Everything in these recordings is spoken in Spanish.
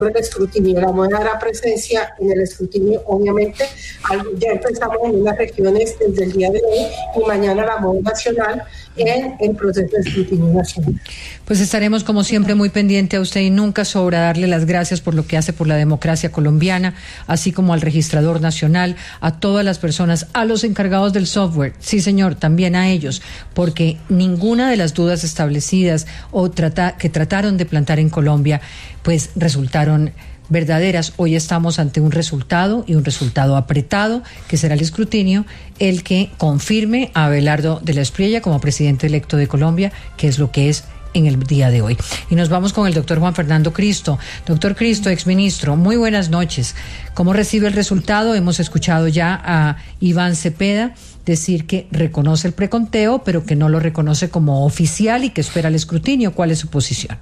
el escrutinio. La moneda hará presencia en el escrutinio, obviamente. Ya empezamos en unas regiones desde el día de hoy y mañana la moneda nacional en el proceso de escrutinio nacional. Pues estaremos como siempre muy pendiente a usted y nunca sobra darle las gracias por lo que hace por la democracia colombiana, así como al registrador nacional, a todas las personas, a los encargados del software, sí señor, también a ellos, porque ninguna de las dudas establecidas o que trataron de plantar en Colombia, pues resultaron verdaderas. Hoy estamos ante un resultado y un resultado apretado, que será el escrutinio, el que confirme a Abelardo de la Espriella como presidente electo de Colombia, que es lo que es en el día de hoy. Y nos vamos con el doctor Juan Fernando Cristo. Doctor Cristo, exministro, muy buenas noches. ¿Cómo recibe el resultado? Hemos escuchado ya a Iván Cepeda decir que reconoce el preconteo, pero que no lo reconoce como oficial y que espera el escrutinio. ¿Cuál es su posición?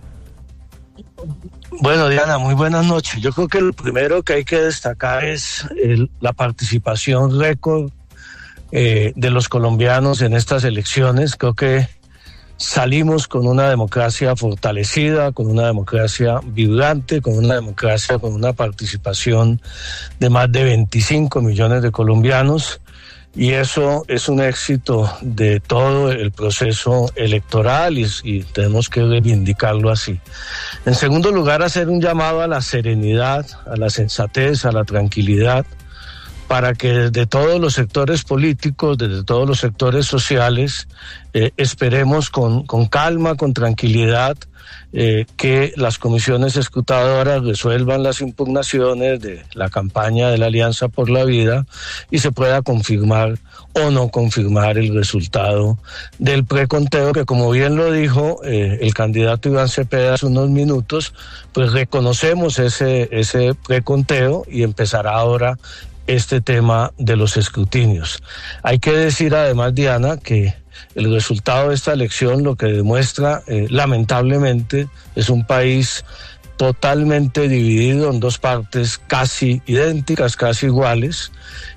Bueno, Diana, muy buenas noches. Yo creo que lo primero que hay que destacar es la participación récord de los colombianos en estas elecciones. Creo que salimos con una democracia fortalecida, con una democracia vibrante, con una democracia con una participación de más de 25 millones de colombianos. Y eso es un éxito de todo el proceso electoral y tenemos que reivindicarlo así. En segundo lugar, hacer un llamado a la serenidad, a la sensatez, a la tranquilidad, para que desde todos los sectores políticos, desde todos los sectores sociales, esperemos con calma, con tranquilidad, que las comisiones escrutadoras resuelvan las impugnaciones de la campaña de la Alianza por la Vida y se pueda confirmar o no confirmar el resultado del preconteo, que como bien lo dijo el candidato Iván Cepeda hace unos minutos, pues reconocemos ese preconteo y empezará ahora este tema de los escrutinios. Hay que decir además, Diana, que el resultado de esta elección lo que demuestra, lamentablemente, es un país totalmente dividido en dos partes casi idénticas, casi iguales.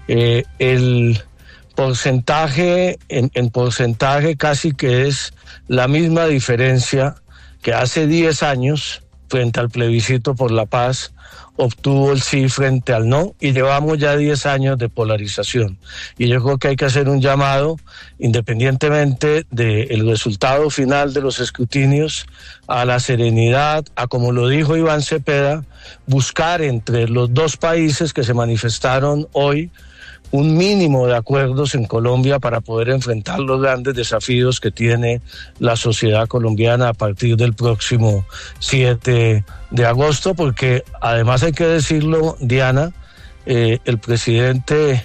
El porcentaje, en porcentaje casi que es la misma diferencia que hace 10 años frente al plebiscito por la paz obtuvo el sí frente al no, y llevamos ya 10 años de polarización. Y yo creo que hay que hacer un llamado, independientemente del resultado final de los escrutinios, a la serenidad, a, como lo dijo Iván Cepeda, buscar entre los dos países que se manifestaron hoy un mínimo de acuerdos en Colombia para poder enfrentar los grandes desafíos que tiene la sociedad colombiana a partir del próximo 7 de agosto, porque además hay que decirlo, Diana, el presidente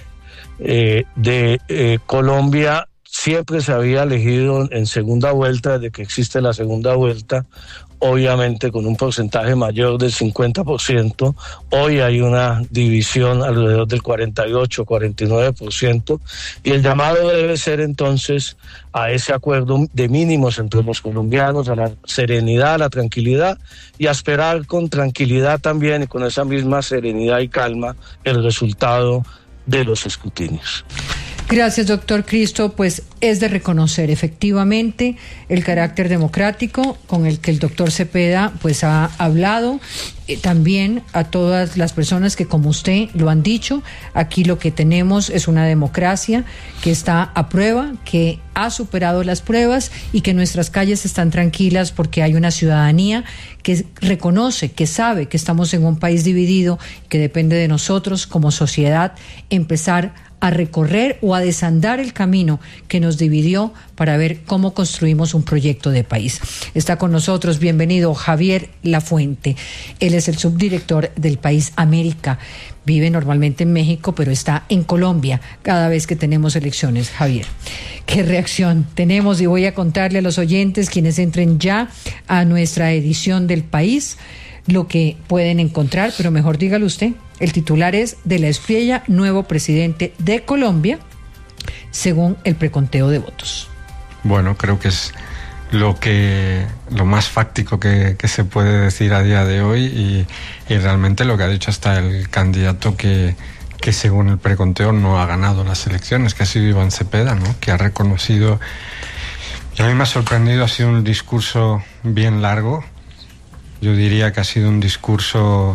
de Colombia siempre se había elegido en segunda vuelta, desde que existe la segunda vuelta, obviamente con un porcentaje mayor del 50%. Hoy hay una división alrededor del 48-49%, y el llamado debe ser entonces a ese acuerdo de mínimos entre los colombianos, a la serenidad, a la tranquilidad, y a esperar con tranquilidad también y con esa misma serenidad y calma el resultado de los escrutinios. Gracias, doctor Cristo. Pues es de reconocer efectivamente el carácter democrático con el que el doctor Cepeda pues ha hablado. También a todas las personas que, como usted lo han dicho, aquí lo que tenemos es una democracia que está a prueba, que ha superado las pruebas y que nuestras calles están tranquilas porque hay una ciudadanía que reconoce, que sabe que estamos en un país dividido, que depende de nosotros como sociedad empezar a recorrer o a desandar el camino que nos dividió para ver cómo construimos un proyecto de país. Está con nosotros, bienvenido, Javier Lafuente. Él es el subdirector del País América. Vive normalmente en México, pero está en Colombia cada vez que tenemos elecciones. Javier, ¿qué reacción tenemos? Y voy a contarle a los oyentes, quienes entren ya a nuestra edición del País, lo que pueden encontrar, pero mejor dígalo usted. El titular es: de la Espriella, nuevo presidente de Colombia, según el preconteo de votos. Bueno, creo que es lo más fáctico que se puede decir a día de hoy, y realmente lo que ha dicho hasta el candidato que según el preconteo no ha ganado las elecciones, que ha sido Iván Cepeda, ¿no? Que ha reconocido, y a mí me ha sorprendido, ha sido un discurso bien largo. Yo diría que ha sido un discurso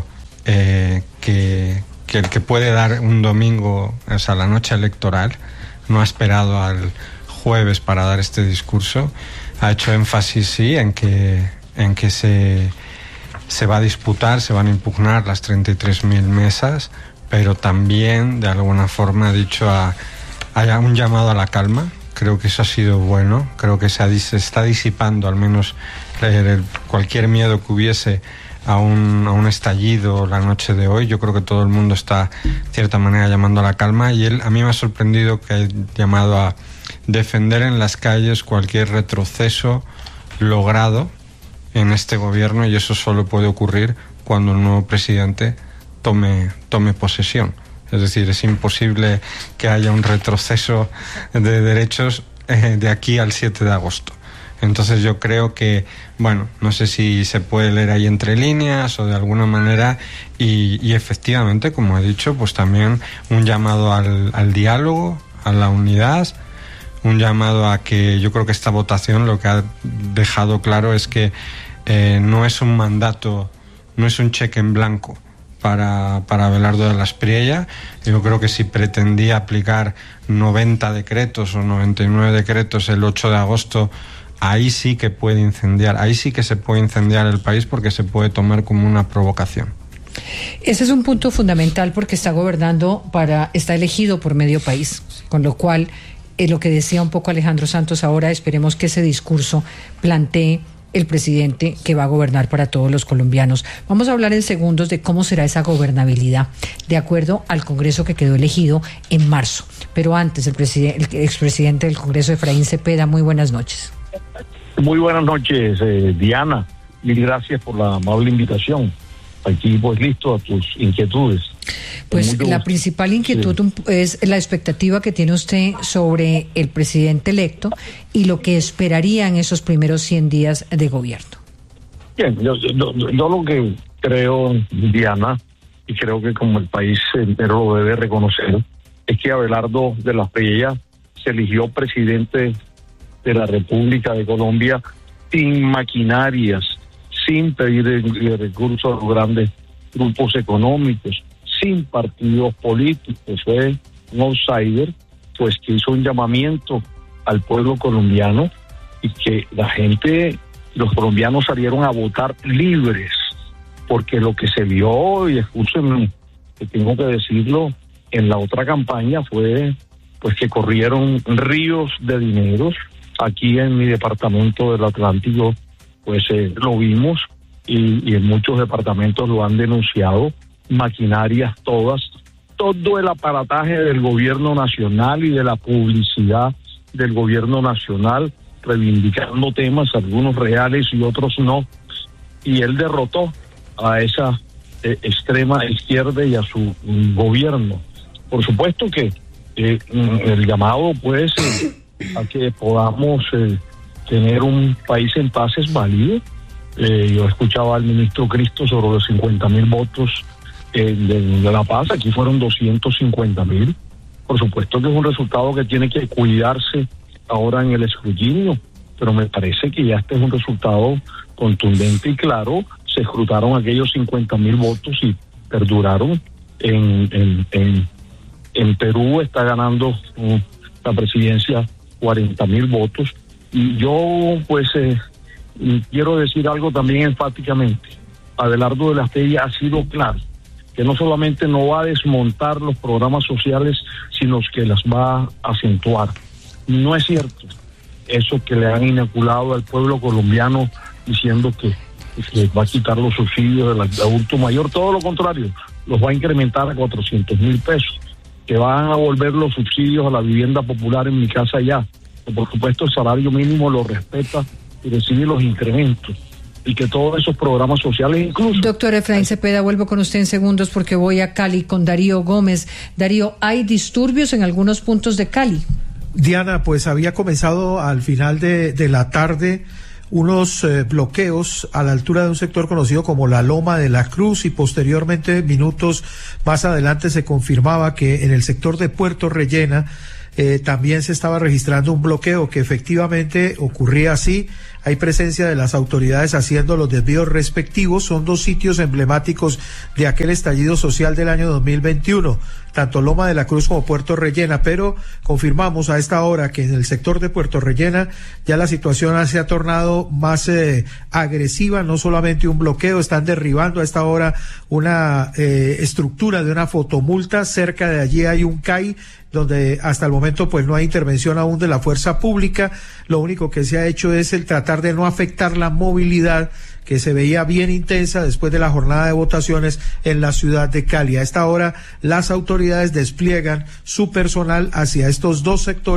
que el que puede dar un domingo, o sea, la noche electoral, no ha esperado al jueves para dar este discurso. Ha hecho énfasis, sí, en que se va a disputar, se van a impugnar las 33.000 mesas, pero también, de alguna forma, ha dicho haya un llamado a la calma. Creo que eso ha sido bueno. Creo que se está disipando al menos cualquier miedo que hubiese a un estallido la noche de hoy. Yo creo que todo el mundo está, de cierta manera, llamando a la calma, y a mí me ha sorprendido que haya llamado a defender en las calles cualquier retroceso logrado en este gobierno, y eso solo puede ocurrir cuando el nuevo presidente tome posesión. Es decir, es imposible que haya un retroceso de derechos de aquí al 7 de agosto. Entonces yo creo que, bueno, no sé si se puede leer ahí entre líneas o de alguna manera, y efectivamente, como he dicho, pues también un llamado al diálogo, a la unidad, un llamado a que yo creo que esta votación lo que ha dejado claro es que no es un mandato, no es un cheque en blanco para Abelardo de la Espriella. Yo creo que si pretendía aplicar 90 decretos o 99 decretos el 8 de agosto, ahí sí que puede incendiar, ahí sí que se puede incendiar el país, porque se puede tomar como una provocación. Ese es un punto fundamental, porque está elegido por medio país, con lo cual lo que decía un poco Alejandro Santos ahora, esperemos que ese discurso plantee el presidente que va a gobernar para todos los colombianos. Vamos a hablar en segundos de cómo será esa gobernabilidad de acuerdo al Congreso que quedó elegido en marzo. Pero antes, el expresidente del Congreso, Efraín Cepeda, muy buenas noches. Muy buenas noches, Diana. Mil gracias por la amable invitación. Aquí, pues, listo a tus inquietudes. Pues la principal inquietud es la expectativa que tiene usted sobre el presidente electo y lo que esperaría en esos primeros 100 días de gobierno. Bien, yo lo que creo, Diana, y creo que como el país entero lo debe reconocer, es que Abelardo de la Espriella se eligió presidente de la República de Colombia sin maquinarias, sin pedir recursos a los grandes grupos económicos, sin partidos políticos. Fue un outsider, pues, que hizo un llamamiento al pueblo colombiano, y que los colombianos salieron a votar libres, porque lo que se vio, y escúchenme, que tengo que decirlo, en la otra campaña fue, pues, que corrieron ríos de dineros. Aquí en mi departamento del Atlántico, pues lo vimos, y en muchos departamentos lo han denunciado, maquinarias todas, todo el aparataje del gobierno nacional y de la publicidad del gobierno nacional, reivindicando temas, algunos reales y otros no, y él derrotó a esa extrema izquierda y a su gobierno. Por supuesto que el llamado, pues, a que podamos tener un país en paz es válido. Yo escuchaba al ministro Cristo sobre los 50.000 votos de La Paz. Aquí fueron 250.000. Por supuesto que es un resultado que tiene que cuidarse ahora en el escrutinio, pero me parece que ya este es un resultado contundente y claro. Se escrutaron aquellos 50.000 votos y perduraron. En Perú está ganando la presidencia 40.000 votos. Y yo, pues, quiero decir algo también enfáticamente. Abelardo de la Espriella ha sido claro que no solamente no va a desmontar los programas sociales, sino que las va a acentuar. No es cierto eso que le han inoculado al pueblo colombiano diciendo que va a quitar los subsidios del adulto mayor. Todo lo contrario, los va a incrementar a 400.000 pesos, que van a volver los subsidios a la vivienda popular en mi casa ya. Por supuesto, el salario mínimo lo respeta y recibe los incrementos, y que todos esos programas sociales incluso... Doctor Efraín Cepeda, vuelvo con usted en segundos porque voy a Cali con Darío Gómez. Darío, ¿hay disturbios en algunos puntos de Cali? Diana, pues había comenzado al final de la tarde unos bloqueos a la altura de un sector conocido como la Loma de la Cruz, y posteriormente, minutos más adelante, se confirmaba que en el sector de Puerto Rellena también se estaba registrando un bloqueo que efectivamente ocurría así. Hay presencia de las autoridades haciendo los desvíos respectivos. Son 2 sitios emblemáticos de aquel estallido social del año 2021, tanto Loma de la Cruz como Puerto Rellena, pero confirmamos a esta hora que en el sector de Puerto Rellena ya la situación se ha tornado más agresiva, no solamente un bloqueo, están derribando a esta hora una estructura de una fotomulta, cerca de allí hay un CAI, donde hasta el momento pues no hay intervención aún de la fuerza pública. Lo único que se ha hecho es el tratar de no afectar la movilidad que se veía bien intensa después de la jornada de votaciones en la ciudad de Cali. A esta hora las autoridades despliegan su personal hacia estos 2 sectores